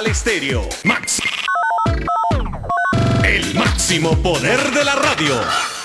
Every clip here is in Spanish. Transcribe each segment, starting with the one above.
Al Estéreo. El máximo poder de la radio.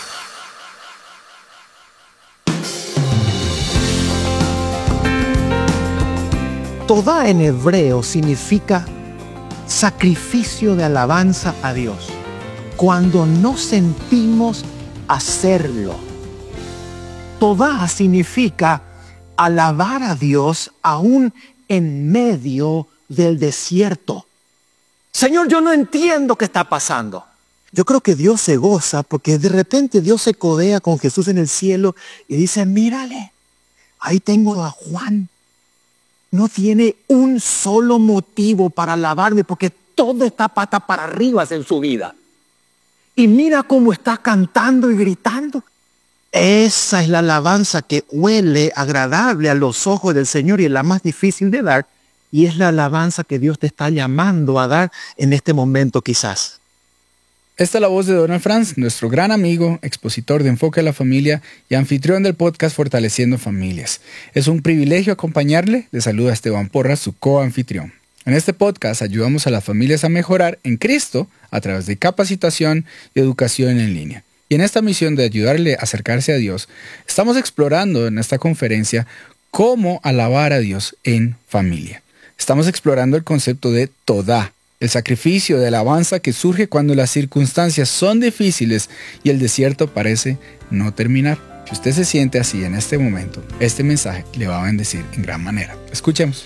Todá en hebreo significa sacrificio de alabanza a Dios. Cuando no sentimos hacerlo. Todá significa alabar a Dios aún en medio del desierto. Señor, yo no entiendo qué está pasando. Yo creo que Dios se goza porque de repente Dios se codea con Jesús en el cielo y dice, mírale, ahí tengo a Juan. No tiene un solo motivo para alabarme porque todo está pata para arriba en su vida. Y mira cómo está cantando y gritando. Esa es la alabanza que huele agradable a los ojos del Señor y es la más difícil de dar. Y es la alabanza que Dios te está llamando a dar en este momento quizás. Esta es la voz de Donald Franz, nuestro gran amigo, expositor de Enfoque a la Familia y anfitrión del podcast Fortaleciendo Familias. Es un privilegio acompañarle. Le saluda Esteban Porras, su coanfitrión. En este podcast ayudamos a las familias a mejorar en Cristo a través de capacitación y educación en línea. Y en esta misión de ayudarle a acercarse a Dios, estamos explorando en esta conferencia cómo alabar a Dios en familia. Estamos explorando el concepto de Todá, el sacrificio de alabanza que surge cuando las circunstancias son difíciles y el desierto parece no terminar. Si usted se siente así en este momento, este mensaje le va a bendecir en gran manera. Escuchemos.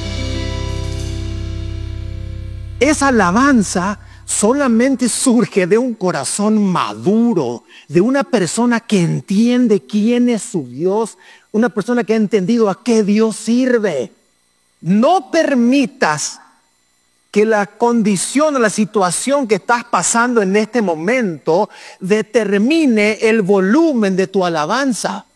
Esa alabanza solamente surge de un corazón maduro, de una persona que entiende quién es su Dios, una persona que ha entendido a qué Dios sirve. No permitas que la condición o la situación que estás pasando en este momento determine el volumen de tu alabanza.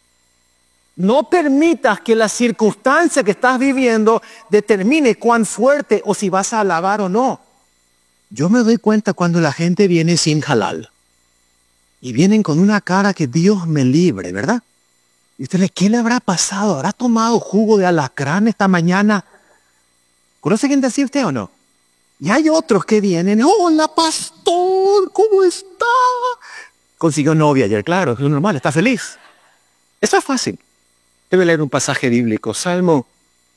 No permitas que la circunstancia que estás viviendo determine cuán fuerte o si vas a alabar o no. Yo me doy cuenta cuando la gente viene sin halal. Y vienen con una cara que Dios me libre, ¿verdad? Y usted le, ¿qué le habrá pasado? ¿Habrá tomado jugo de alacrán esta mañana? ¿Conoce gente así usted o no? Y hay otros que vienen, hola pastor, ¿cómo está? Consiguió novia ayer, claro, es normal, está feliz. Eso es fácil. Debe leer un pasaje bíblico, Salmo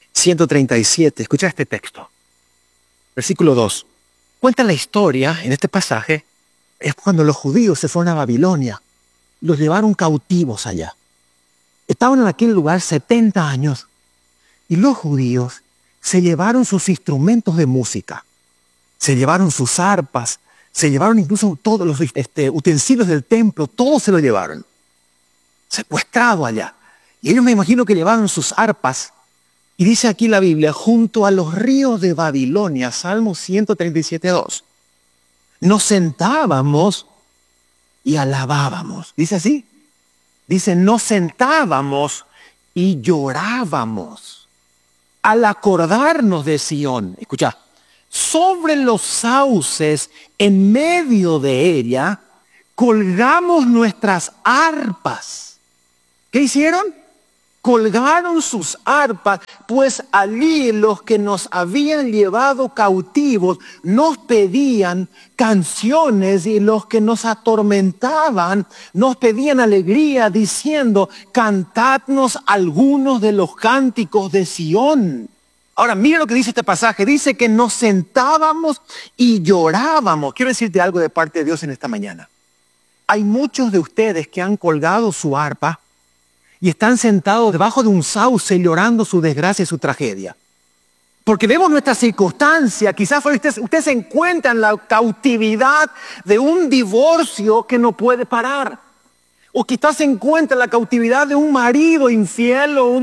137, escucha este texto. Versículo 2. Cuenta la historia, en este pasaje, es cuando los judíos se fueron a Babilonia. Los llevaron cautivos allá. Estaban en aquel lugar 70 años. Y los judíos se llevaron sus instrumentos de música. Se llevaron sus arpas. Se llevaron incluso todos los utensilios del templo. Todos se lo llevaron. Secuestrado allá. Y ellos me imagino que llevaron sus arpas. Y dice aquí la Biblia, junto a los ríos de Babilonia, Salmo 137:2. Nos sentábamos y alabábamos. ¿Dice así? Dice, nos sentábamos y llorábamos al acordarnos de Sión. Escucha, sobre los sauces, en medio de ella, colgamos nuestras arpas. ¿Qué hicieron? Colgaron sus arpas, pues allí los que nos habían llevado cautivos nos pedían canciones y los que nos atormentaban nos pedían alegría diciendo, cantadnos algunos de los cánticos de Sión. Ahora mira lo que dice este pasaje, dice que nos sentábamos y llorábamos. Quiero decirte algo de parte de Dios en esta mañana. Hay muchos de ustedes que han colgado su arpa y están sentados debajo de un sauce llorando su desgracia y su tragedia. Porque vemos nuestra circunstancia, quizás usted se encuentra en la cautividad de un divorcio que no puede parar. O quizás se encuentra en la cautividad de un marido infiel o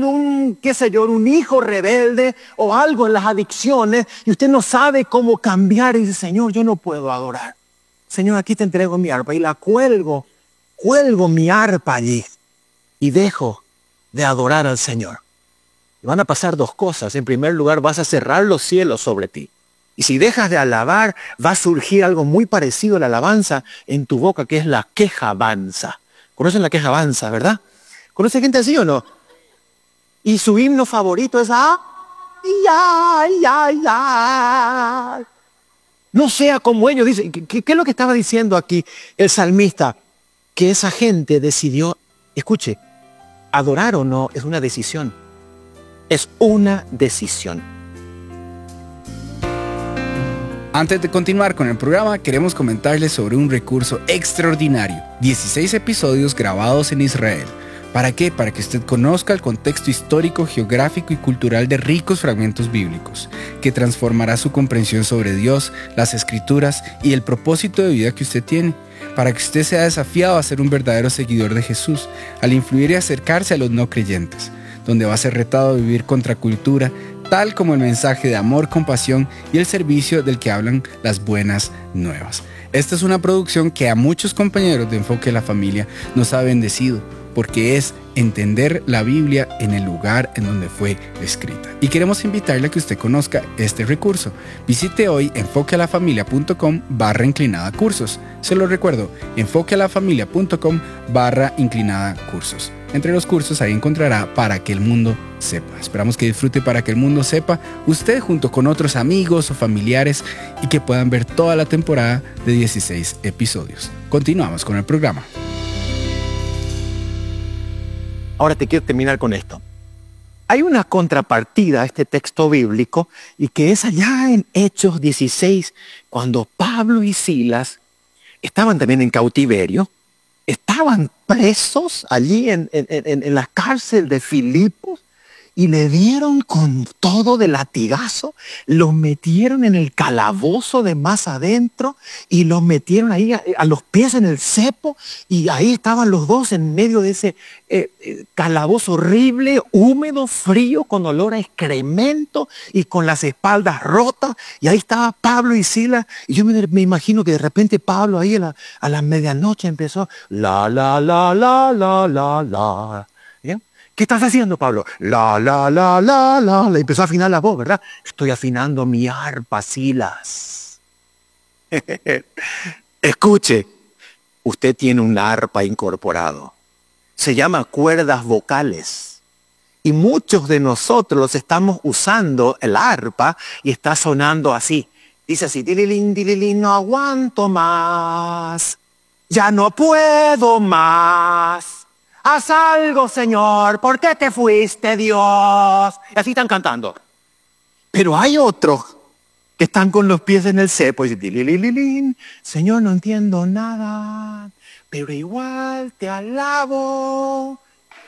un hijo rebelde o algo en las adicciones y usted no sabe cómo cambiar y dice, Señor, yo no puedo adorar. Señor, aquí te entrego mi arpa y la cuelgo mi arpa allí. Y dejo de adorar al Señor. Y van a pasar dos cosas. En primer lugar, vas a cerrar los cielos sobre ti. Y si dejas de alabar, va a surgir algo muy parecido a la alabanza en tu boca, que es la quejabanza. ¿Conocen la quejabanza, verdad? ¿Conoce gente así o no? Y su himno favorito es ya. No sea como ellos. Dice, ¿qué es lo que estaba diciendo aquí el salmista? Que esa gente decidió, escuche, adorar o no es una decisión. Es una decisión. Antes de continuar con el programa, queremos comentarles sobre un recurso extraordinario. 16 episodios grabados en Israel. ¿Para qué? Para que usted conozca el contexto histórico, geográfico y cultural de ricos fragmentos bíblicos, que transformará su comprensión sobre Dios, las Escrituras y el propósito de vida que usted tiene, para que usted sea desafiado a ser un verdadero seguidor de Jesús, al influir y acercarse a los no creyentes, donde va a ser retado a vivir contracultura, tal como el mensaje de amor, compasión y el servicio del que hablan las buenas nuevas. Esta es una producción que a muchos compañeros de Enfoque a la Familia nos ha bendecido, porque es entender la Biblia en el lugar en donde fue escrita. Y queremos invitarle a que usted conozca este recurso. Visite hoy enfoquealafamilia.com/cursos. Se lo recuerdo, enfoquealafamilia.com/cursos. Entre los cursos ahí encontrará Para que el mundo sepa. Esperamos que disfrute Para que el mundo sepa usted junto con otros amigos o familiares y que puedan ver toda la temporada de 16 episodios. Continuamos con el programa. Ahora te quiero terminar con esto. Hay una contrapartida a este texto bíblico y que es allá en Hechos 16, cuando Pablo y Silas estaban también en cautiverio, estaban presos allí en la cárcel de Filipos y le dieron con todo de latigazo, los metieron en el calabozo de más adentro y los metieron ahí a los pies en el cepo y ahí estaban los dos en medio de ese calabozo horrible, húmedo, frío, con olor a excremento y con las espaldas rotas, y ahí estaba Pablo y Silas, y yo me imagino que de repente Pablo ahí a la medianoche empezó la. ¿Bien? ¿Qué estás haciendo, Pablo? La. Le empezó a afinar la voz, ¿verdad? Estoy afinando mi arpa, Silas. Escuche, usted tiene un arpa incorporado. Se llama cuerdas vocales. Y muchos de nosotros estamos usando el arpa y está sonando así. Dice así, dililín, no aguanto más. Ya no puedo más. Haz algo, Señor. ¿Por qué te fuiste, Dios? Y así están cantando. Pero hay otros que están con los pies en el cepo y dicen, Señor, no entiendo nada, pero igual te alabo.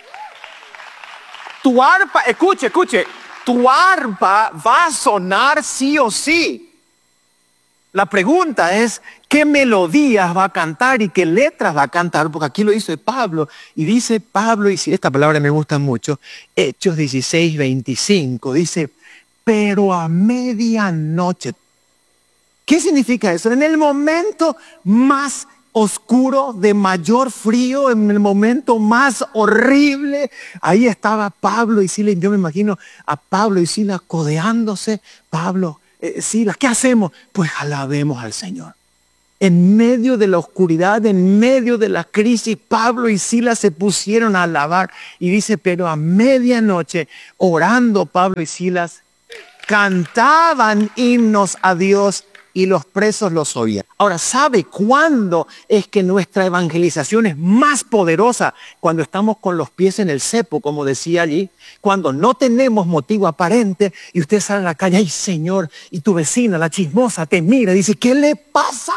Tu arpa, escuche, tu arpa va a sonar sí o sí. La pregunta es, ¿qué melodías va a cantar y qué letras va a cantar? Porque aquí lo dice Pablo, y dice Pablo, y si esta palabra me gusta mucho, Hechos 16, 25, dice, pero a medianoche. ¿Qué significa eso? En el momento más oscuro, de mayor frío, en el momento más horrible, ahí estaba Pablo y Silas. Yo me imagino a Pablo y Silas codeándose. Pablo, Silas, ¿qué hacemos? Pues alabemos al Señor. En medio de la oscuridad, en medio de la crisis, Pablo y Silas se pusieron a alabar. Y dice, pero a medianoche, orando Pablo y Silas, cantaban himnos a Dios y los presos los oían. Ahora, ¿sabe cuándo es que nuestra evangelización es más poderosa? Cuando estamos con los pies en el cepo, como decía allí. Cuando no tenemos motivo aparente y usted sale a la calle, ¡ay, Señor! Y tu vecina, la chismosa, te mira y dice, ¿qué le pasa?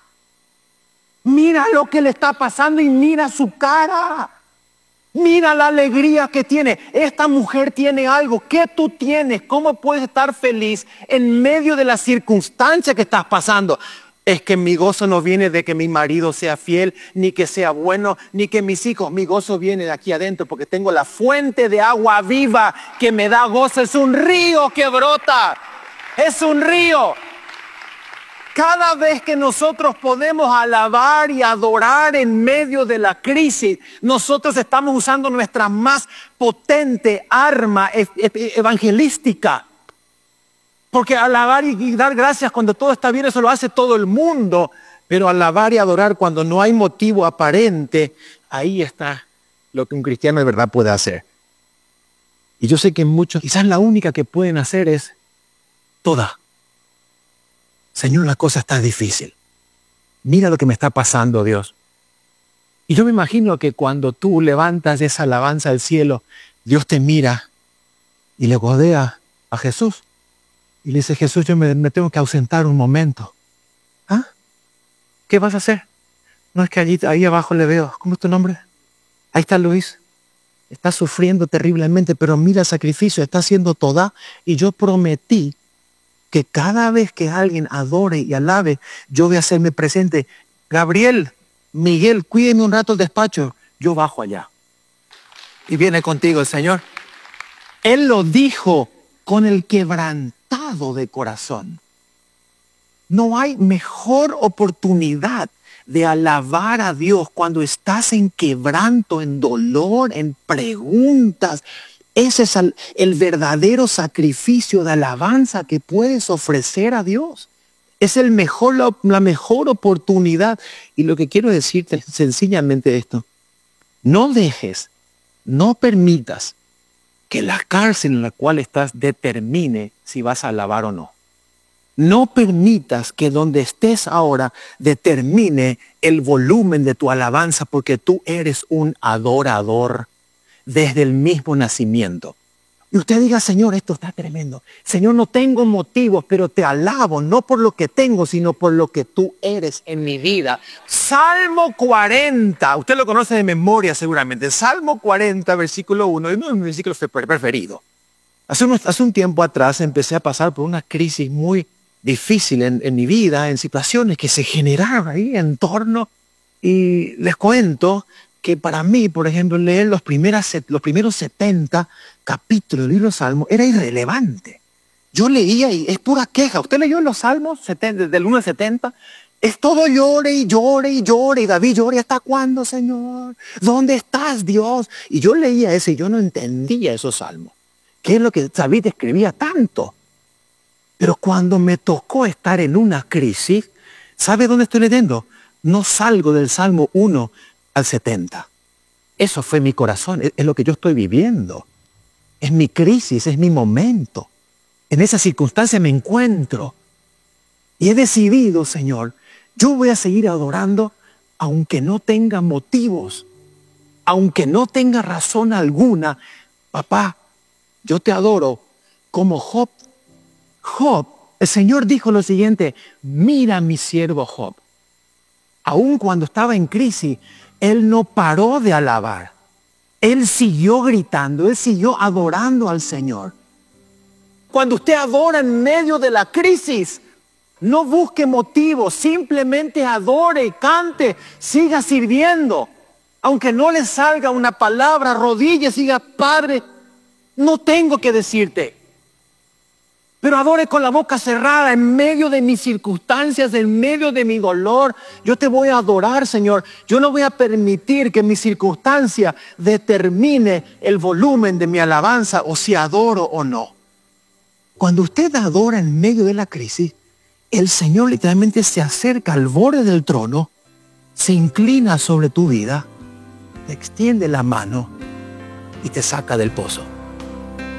Mira lo que le está pasando y mira su cara. Mira la alegría que tiene. Esta mujer tiene algo. ¿Qué tú tienes? ¿Cómo puedes estar feliz en medio de la circunstancia que estás pasando? Es que mi gozo no viene de que mi marido sea fiel, ni que sea bueno, ni que mis hijos. Mi gozo viene de aquí adentro porque tengo la fuente de agua viva que me da gozo. Es un río que brota. Es un río. Cada vez que nosotros podemos alabar y adorar en medio de la crisis, nosotros estamos usando nuestra más potente arma evangelística. Porque alabar y dar gracias cuando todo está bien, eso lo hace todo el mundo. Pero alabar y adorar cuando no hay motivo aparente, ahí está lo que un cristiano de verdad puede hacer. Y yo sé que muchos, quizás la única que pueden hacer es toda. Señor, la cosa está difícil. Mira lo que me está pasando, Dios. Y yo me imagino que cuando tú levantas esa alabanza al cielo, Dios te mira y le godea a Jesús. Y le dice, Jesús, yo me tengo que ausentar un momento. ¿Ah? ¿Qué vas a hacer? No, es que ahí abajo le veo. ¿Cómo es tu nombre? Ahí está Luis. Está sufriendo terriblemente, pero mira el sacrificio, está haciendo toda. Y yo prometí que cada vez que alguien adore y alabe, yo voy a hacerme presente. Gabriel, Miguel, cuídeme un rato el despacho. Yo bajo allá. Y viene contigo el Señor. Él lo dijo con el quebrantado de corazón. No hay mejor oportunidad de alabar a Dios cuando estás en quebranto, en dolor, en preguntas. Ese es el verdadero sacrificio de alabanza que puedes ofrecer a Dios. Es la mejor oportunidad. Y lo que quiero decirte es sencillamente esto. No permitas que la cárcel en la cual estás determine si vas a alabar o no. No permitas que donde estés ahora determine el volumen de tu alabanza, porque tú eres un adorador desde el mismo nacimiento. Y usted diga, Señor, esto está tremendo. Señor, no tengo motivos, pero te alabo, no por lo que tengo, sino por lo que tú eres en mi vida. Salmo 40, usted lo conoce de memoria seguramente. Salmo 40, versículo 1, es uno de mis versículos preferidos. Hace un tiempo atrás empecé a pasar por una crisis muy difícil en mi vida, en situaciones que se generaron ahí en torno. Y les cuento que para mí, por ejemplo, leer los primeros 70 capítulos del libro de Salmos era irrelevante. Yo leía y es pura queja. ¿Usted leyó los Salmos del 1 al 70? Es todo llore y llore y llore. Y David llore, ¿hasta cuándo, Señor? ¿Dónde estás, Dios? Y yo leía ese y yo no entendía esos Salmos. ¿Qué es lo que David escribía tanto? Pero cuando me tocó estar en una crisis, ¿sabe dónde estoy leyendo? No salgo del Salmo 1 al 70. Eso fue mi corazón, es lo que yo estoy viviendo. Es mi crisis, es mi momento. En esa circunstancia me encuentro. Y he decidido, Señor, yo voy a seguir adorando aunque no tenga motivos, aunque no tenga razón alguna. Papá, yo te adoro como Job. Job, el Señor dijo lo siguiente, mira a mi siervo Job. Aun cuando estaba en crisis, él no paró de alabar. Él siguió gritando, él siguió adorando al Señor. Cuando usted adora en medio de la crisis, no busque motivos, simplemente adore, cante, siga sirviendo. Aunque no le salga una palabra, arrodille, siga, Padre, no tengo que decirte. Pero adore con la boca cerrada en medio de mis circunstancias, en medio de mi dolor. Yo te voy a adorar, Señor. Yo no voy a permitir que mi circunstancia determine el volumen de mi alabanza o si adoro o no. Cuando usted adora en medio de la crisis, el Señor literalmente se acerca al borde del trono, se inclina sobre tu vida, te extiende la mano y te saca del pozo.